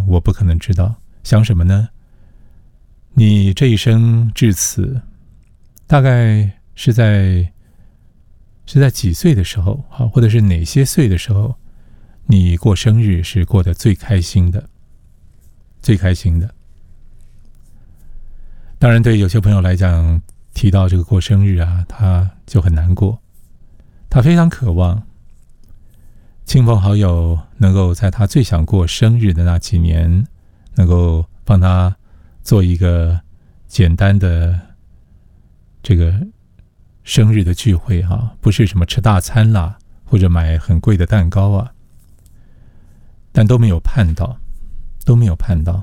我不可能知道。想什么呢？你这一生至此，大概是在几岁的时候，或者是哪些岁的时候，你过生日是过得最开心的，最开心的。当然，对有些朋友来讲，提到这个过生日啊，他就很难过，他非常渴望亲朋好友能够在他最想过生日的那几年，能够帮他做一个简单的这个生日的聚会啊，不是什么吃大餐啦，或者买很贵的蛋糕啊，但都没有盼到，都没有盼到。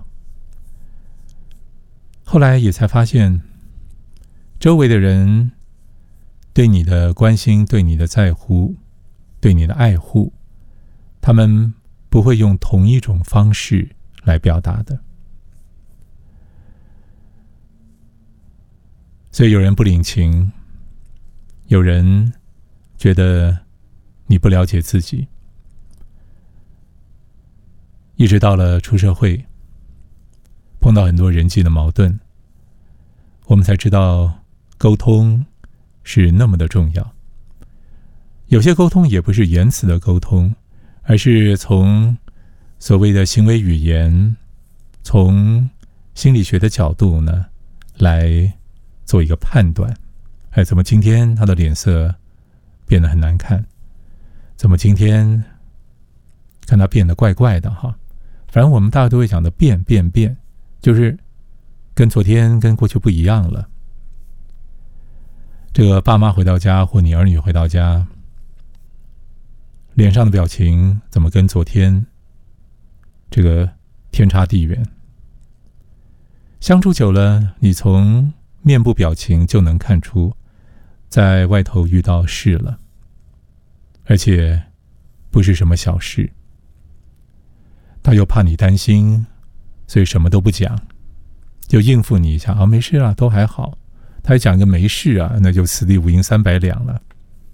后来也才发现，周围的人对你的关心、对你的在乎、对你的爱护，他们不会用同一种方式来表达的。所以有人不领情，有人觉得你不了解自己，一直到了出社会，碰到很多人际的矛盾，我们才知道沟通是那么的重要。有些沟通也不是言辞的沟通，而是从所谓的行为语言，从心理学的角度呢，来做一个判断。怎么今天他的脸色变得很难看？怎么今天看他变得怪怪的哈？反正我们大家都会讲的变，就是跟昨天跟过去不一样了。这个爸妈回到家，或你儿女回到家，脸上的表情怎么跟昨天这个天差地远？相处久了，你从面部表情就能看出在外头遇到事了，而且不是什么小事。他又怕你担心，所以什么都不讲，就应付你一下，没事啊，都还好。他还讲个没事啊，那就此地无银三百两了。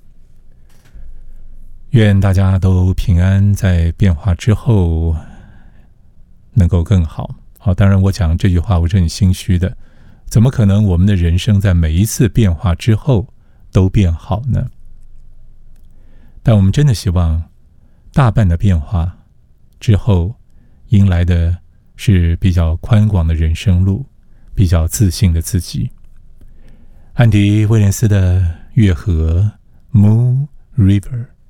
愿大家都平安，在变化之后能够更好。当然我讲这句话我是很心虚的，怎么可能我们的人生在每一次变化之后都变好呢？但我们真的希望大半的变化之后迎来的是比较宽广的人生路，比较自信的自己。安迪·威廉斯的《月河》 Moon River